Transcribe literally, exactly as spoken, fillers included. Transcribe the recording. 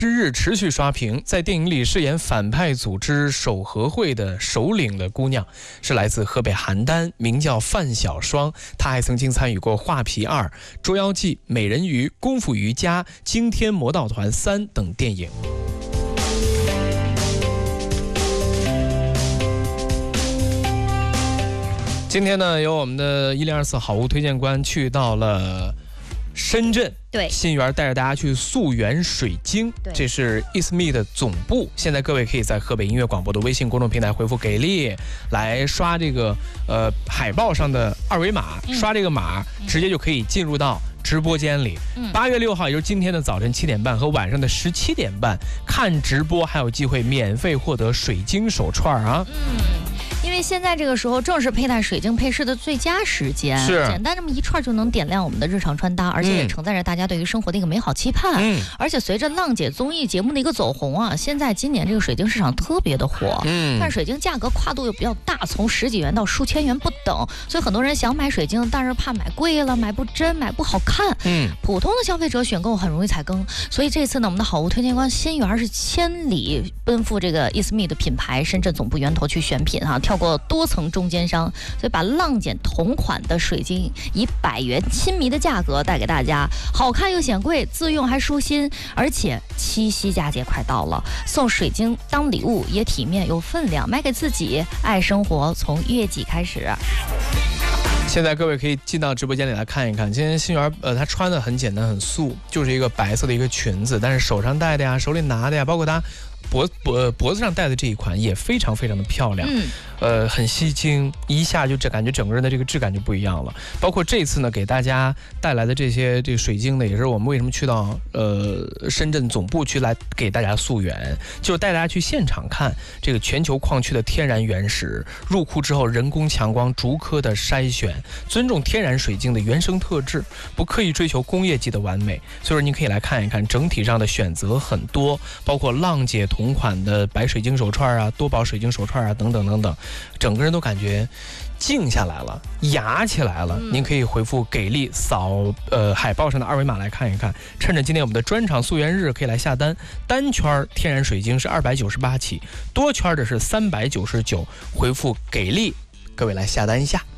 日持续刷屏，在电影里饰演反派组织守和会的首领的姑娘是来自河北邯郸，名叫范小霜。她还曾经参与过《画皮二》《捉妖记》《美人鱼》《功夫瑜伽》《惊天魔盗团三》等电影。今天呢，由我们的一零二四好物推荐官去到了深圳， 对， 新源带着大家去溯源水晶，这是 I S M E 的总部。现在各位可以在河北音乐广播的微信公众平台回复给力来刷这个呃海报上的二维码，嗯、刷这个码、嗯、直接就可以进入到直播间里。八、嗯、月六号，也就是今天的早晨七点半和晚上的十七点半看直播，还有机会免费获得水晶手串啊。 嗯。因为现在这个时候正是佩戴水晶配饰的最佳时间， 是简单这么一串就能点亮我们的日常穿搭，而且也承载着大家对于生活的一个美好期盼。嗯，而且随着浪姐综艺节目的一个走红啊，现在今年这个水晶市场特别的火。嗯，但水晶价格跨度又比较大，从十几元到数千元不等，所以很多人想买水晶，但是怕买贵了、买不真、买不好看。嗯，普通的消费者选购很容易踩坑，所以这次呢，我们的好物推荐官新源是千里奔赴这个 I S M E 的品牌深圳总部源头去选品哈、啊。跳过多层中间商，所以把浪姐同款的水晶以百元亲民的价格带给大家，好看又显贵，自用还舒心，而且七夕佳节快到了，送水晶当礼物也体面有分量，买给自己，爱生活从月季开始。 现在各位可以进到直播间里来看一看，今天新源呃，她穿的很简单很素，就是一个白色的一个裙子，但是手上戴的呀，手里拿的呀，包括她脖脖脖子上戴的这一款也非常非常的漂亮，嗯，呃，很吸睛，一下就感觉整个人的这个质感就不一样了。包括这次呢，给大家带来的这些这个水晶呢，也是我们为什么去到呃深圳总部去来给大家溯源，就是带大家去现场看这个全球矿区的天然原石，入库之后人工强光逐颗的筛选，尊重天然水晶的原生特质，不刻意追求工业级的完美。所以说，您可以来看一看，整体上的选择很多，包括浪姐同款的白水晶手串啊，多宝水晶手串啊，等等等等，整个人都感觉静下来了，雅起来了。嗯、您可以回复给力，扫呃海报上的二维码来看一看。趁着今天我们的专场溯源日，可以来下单。单圈天然水晶是二百九十八起，多圈的是三百九十九。回复给力，各位来下单一下。